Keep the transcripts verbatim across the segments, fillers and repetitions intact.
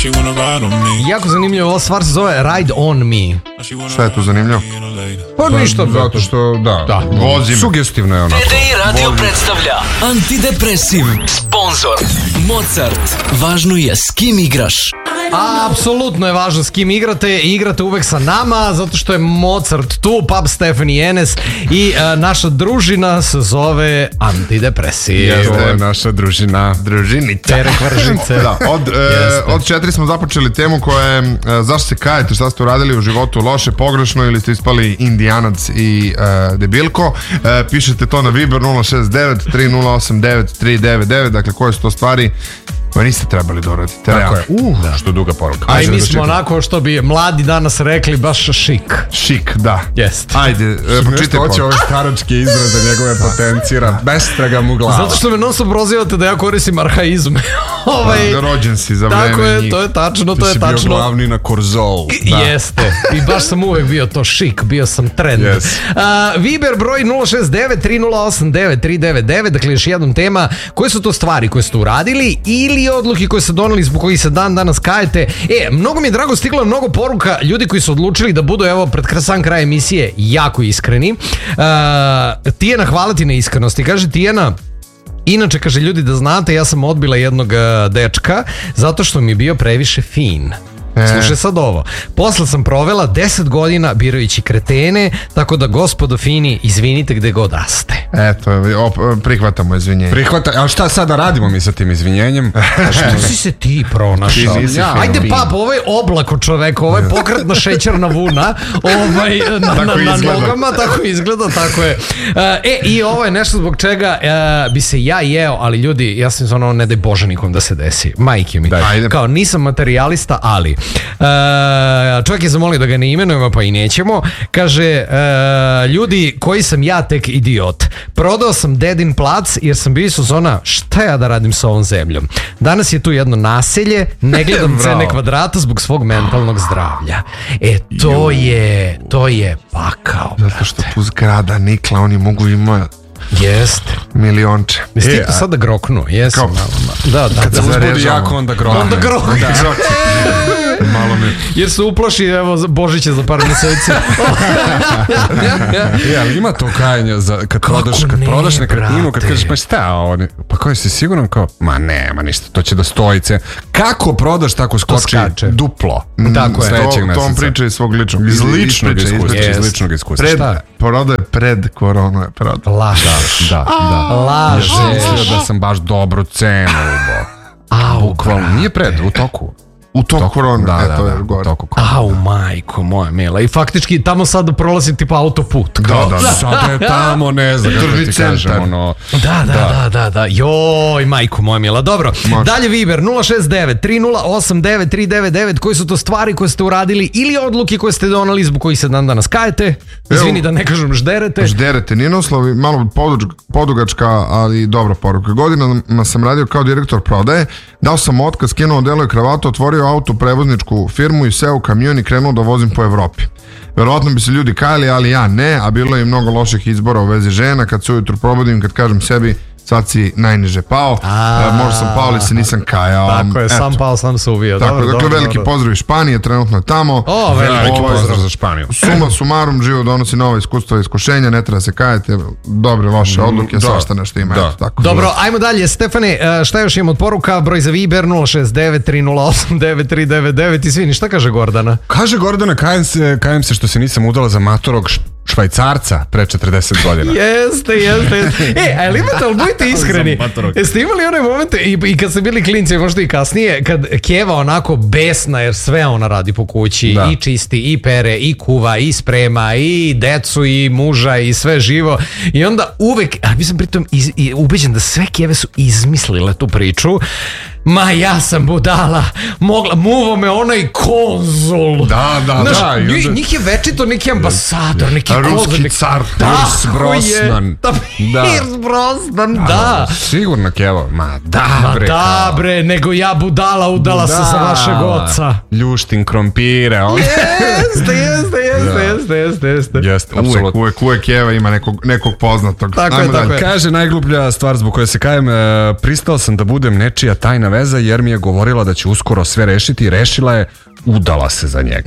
Jako zanimljivo, ova stvar se zove Ride On Me. Šta je tu zanimljivo? Pa ništa, zato što, da, da. Vozim. Sugestivno je onako. P D I Radio predstavlja Antidepresiv. Sponzor Mozart. Važno je s kim igraš. Apsolutno je važno s kim igrate. Igrate uvek sa nama, zato što je Mozart tu, Pub Stephanie Enes i uh, naša družina se zove Antidepresiv. Jeste, je naša družina. Družinica. Tere Kvaržice. Da, od, e, od četiri smo započeli temu koja je e, zašto se kajete, šta ste uradili u životu loše, pogrešno ili ste ispali indijanac i e, debilko. E, pišete to na Viber nula šest devet tri nula osam devet tri devet devet, dakle koje su to stvari koje niste trebali da uradite. Tako je, uh, da. Što duga poruka. A i mi smo onako što bi mladi danas rekli baš šik. Šik, da. Jest. Ajde, e, pročitaj poruku. Hoće ove staračke izraze njegove potencira, bestraga mu glava. Zato što me non-stop prozivate da ja koristim arhaizme. ovaj, da, rođen si za vreme njih. Tako je, to je tačno, to je tačno. Ti si bio glavni na Korzou. Da. Jeste. I baš sam uvek bio to šik, bio sam trend. Yes. Uh, Viber broj nula šest devet tri nula osam devet tri devet devet, dakle još jednom tema, koje su to stvari koje ste uradili ili odluke koje ste doneli zbog kojih se dan danas kajete. E, mnogo mi je drago, stiglo je mnogo poruka ljudi koji su odlučili da budu, evo, pred sam kraj emisije jako iskreni. Uh, Tijena, hvala ti na iskrenosti. Kaže Tijena, inače, kaže, ljudi da znate, ja sam odbila jednog uh, dečka zato što mi je bio previše fin. E. Slušaj sad ovo. Posle sam provela deset godina birajući kretene, tako da gospodo fini, izvinite gde god raste. Eto, op, prihvatamo izvinjenje. Prihvata, a šta sada radimo mi sa tim izvinjenjem? Što si se ti pronašao? Ja, ajde pap, ovo je oblako čoveka, ovo je pokretna šećerna vuna, ovaj, na, na, na nogama, tako izgleda, tako je. E, i ovo je nešto zbog čega e, bi se ja jeo, ali ljudi, ja sam ono, ne daj Bože nikom da se desi. Majke mi. Daj. Kao, nisam materijalista, ali Uh, čovjek je zamolio da ga ne imenujemo, pa i nećemo. Kaže, uh, ljudi, koji sam ja tek idiot. Prodao sam dedin plac jer sam bio su zona, šta ja da radim sa ovom zemljom. Danas je tu jedno naselje, ne gledam cene kvadrata zbog svog mentalnog zdravlja. E, to je, to je pakao. Zato što tu zgrada nikla, oni mogu ima. Jeste. Milionče. Jesi ti to sada groknu? Jesam. Da, da. Kad se uzbudi jako, onda grokne. Onda grokne. Malo mi. Jer se uplaši, evo, Božiće za par mjeseci. Je, ali ima to kajanje za, kad Kako prodaš, kad ne, prodaš nekretninu, kad brate? kažeš, pa šta oni, pa koji si siguran kao, ma nema ništa, to će da stojice. Kako prodaš, tako skoči duplo. Tako je. Sledećeg meseca. To on priča iz svog ličnog. Iz ličnog iskustva. Iz ličnog iskustva. Pred, prodaje pred koronu je prodao. Lažeš. Da, da. Lažeš. Ja mislio da sam baš dobru cenu ubo. Au, bukvalno, nije pred, u toku. U toku korona, da, eto da, je da, gore. Toku korona. Au, majko moja mila. I faktički tamo sad prolazi tipa autoput. Da, da, da. Sada je tamo, ne znam kako ti kažem, ono. Da, da, da, da, da. Joj, majko moja mila. Dobro, može. Dalje Viber nula šest devet tri nula osam devet tri devet devet. Koji su to stvari koje ste uradili ili odluke koje ste donali zbog kojih se dan danas kajete? Izvini da ne kažem žderete. Žderete, nije naslovi, malo podugačka, ali dobra poruka. Godinama sam radio kao direktor prodaje, dao sam otkaz, skinuo delo i kravatu, otvorio auto prevozničku firmu i seo u kamion i krenuo da vozim po Evropi. Verovatno bi se ljudi kajali, ali ja ne, a bilo je i mnogo loših izbora u vezi žena. Kad se ujutru probudim, kad kažem sebi sad si najniže pao, uh, možda sam pao ali se nisam kajao. Tako je, sam pao, sam se uvio. Tako, dobro, dakle, dobro, veliki dobro. Pozdrav iz Španije, trenutno je tamo. O, veliki ovaj, pozdrav za Španiju. Suma sumarum, život donosi nova iskustva i iskušenja, ne treba se kajati, dobre, loše odluke, svašta nešto ima. Da. Eto, tako. Dobro, ajmo dalje. Stefane, šta još imamo od poruka? Broj za Viber nula šest devet tri nula osam devet tri devet devet. Izvini, šta kaže Gordana? Kaže Gordana, kajem se, kajem se što se nisam udala za matorog Švajcarca pre četrdeset godina. Jeste, jeste, jeste. E, ali imate, ali budite iskreni. Jeste imali one momente, i, i kad ste bili klinci, možda i kasnije, kad Keva onako besna, jer sve ona radi po kući, da. I čisti, i pere, i kuva, i sprema, i decu, i muža, i sve živo. I onda uvek, a mi sam pritom iz, i, ubeđen da sve Keve su izmislile tu priču. Ma ja sam budala, mogla, muvo me onaj konzul. Da, da, znaš, da. Njih, njih je večito neki ambasador, neki konzul. Ruski car, Pirs Brosnan. Da, Pirs Brosnan, da. da. Sigurno, Kevo, ma da ma bre. Da bre, nego ja budala udala se sa vašeg oca. Ljuštin krompire. On. Jeste, jeste, jeste, jeste, jeste, jeste. Jeste, uvek, uvek, uvek Keva ima nekog, nekog poznatog. Tako je, tako je. Kaže, najgluplja stvar zbog koje se kajem, pristao sam da budem nečija tajna veza jer mi je govorila da će uskoro sve rešiti i rešila je, udala se za njega.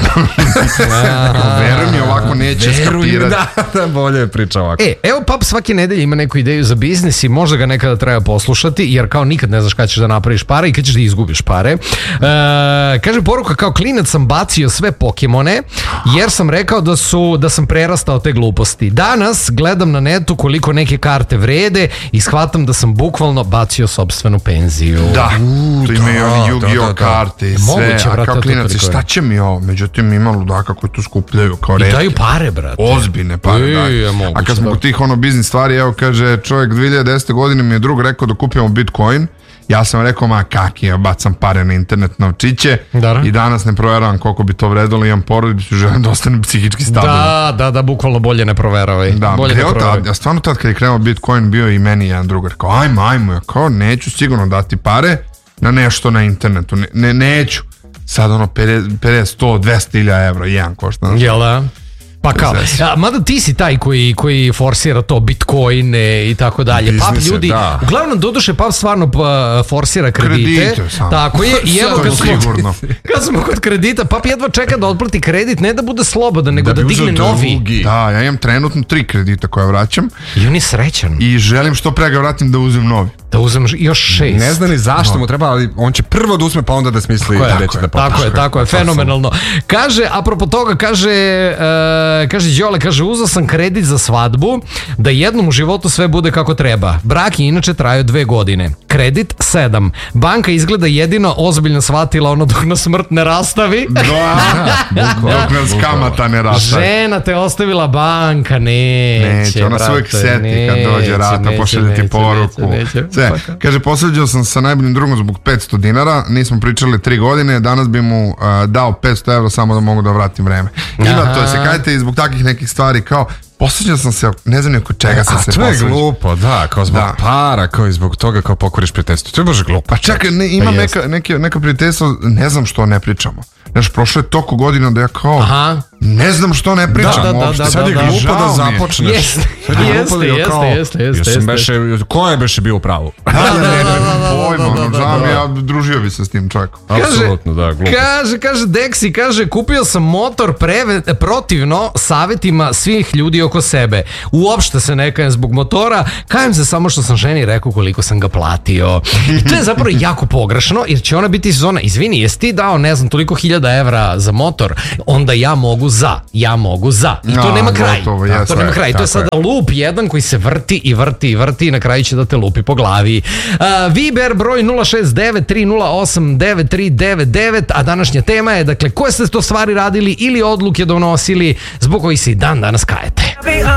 Veruj mi, ovako neće skapirati. Da, da, bolje je priča ovako. E, evo Pap svake nedelje ima neku ideju za biznis i možda ga nekada treba poslušati, jer kao nikad ne znaš kada ćeš da napraviš pare i kada ćeš da izgubiš pare. E, kaže poruka, kao klinac sam bacio sve Pokemone jer sam rekao da su da sam prerastao te gluposti. Danas gledam na netu koliko neke karte vrede i shvatam da sam bukvalno bacio sopstvenu penziju. Da, to imaju oni Yu-Gi-Oh karte i sve, Moguće, a brate, kao klinac, to šta će mi ovo? Međutim, ima ludaka koji tu skupljaju kao I retke. daju pare, brate. Ozbiljne pare, I, daju. je moguće, A kad smo da. u tih ono biznis stvari, evo kaže, čovjek dve hiljade desete godine mi je drug rekao da kupimo Bitcoin. Ja sam rekao, ma kaki, ja bacam pare na internet novčiće Da. i danas ne proveravam koliko bi to vredilo, imam porodicu, želim da ostanem psihički stabilan. Da, da, da, bukvalno bolje ne proveravaj. Da, bolje gde ne od proveravaj. tad, ja stvarno tad kad je krenuo Bitcoin bio i meni jedan drugar, kao ajmo, ajmo, ja kao neću sigurno dati pare na nešto na internetu, ne, ne neću. Sad ono pedeset, sto, dvesta hiljada evra, jedan košta. Jel da? Pa kao, a, mada ti si taj koji, koji forsira to bitcoine i tako dalje. Pap Biznise, ljudi, da. uglavnom doduše Pap stvarno pa, forsira kredite. Kredite samo. Tako je, i evo To kad smo, sigurno. kad smo kod kredita, Pap jedva čeka da otplati kredit, ne da bude slobodan, nego da, bi digne uzeo novi. drugi. Da, ja imam trenutno tri kredita koje vraćam I on je srećan i želim što pre ga vratim da uzem novi. da uzmeš još šest. Ne zna ni zašto mu treba, ali on će prvo da uzme pa onda da smisli Tako je, gde će da tako je, tako je, fenomenalno. Kaže, apropo toga, kaže, uh, kaže Đole, kaže, uzeo sam kredit za svadbu, da jednom u životu sve bude kako treba. Brak je inače trajao dve godine. Kredit sedam. Banka izgleda jedino ozbiljno shvatila ono dok nas smrt ne rastavi. Da, dok nas kamata ne rastavi. Žena te ostavila, banka neće. Neće, ona se uvijek brate, seti kad dođe neće, rata, neće, pošalje ti neće, poruku. neće, neće. Sve. Pa kao. Kaže, posveđao sam sa najboljim drugom zbog petsto dinara, nismo pričali tri godine, danas bi mu uh, dao petsto evra samo da mogu da vratim vreme. Ima Aha. to, se kajte i zbog takvih nekih stvari kao, posveđao sam se, ne znam ni oko čega sam A se to je posveđao. glupo, da, kao zbog Da. para, kao i zbog toga kao pokoriš prijateljstvo. To je baš glupo. Pa čekaj, ne, ima Pa neka, neke, neka prijateljstva, ne znam što ne pričamo. Znaš, prošlo je toliko godina da ja kao, Aha. ne znam što ne pričam Da, da, da, uopšte. da, Sad je da, da. glupo Žao da mi je. započneš. Jeste, Sad je jeste, glupo da je jeste, kao, jeste, jeste, jesam jeste. beše, ko je beše bio u pravu? Da, da, ne, ne, pojma, da, ono, da, žao mi, da. ja družio bi se s tim čovjekom. Apsolutno, da, glupo. Kaže, kaže Dexi, kaže, kupio sam motor preve, protivno savjetima svih ljudi oko sebe. Uopšte se ne kajem zbog motora, kajem se samo što sam ženi rekao koliko sam ga platio. I to je zapravo jako pogrešno, jer će ona biti iz zona, izvini, jesi ti dao, ne znam, toliko hiljada evra za motor, onda ja mogu za, ja mogu za. I to A, nema kraj. gotovo, to jeste, nema kraj. To je tako sada lup jedan koji se vrti i vrti i vrti i na kraju će da te lupi po glavi. Uh, Viber broj nula šest devet tri nula osam devet tri devet devet, a današnja tema je, dakle, koje ste to stvari radili ili odluke donosili zbog kojih se i dan danas kajete.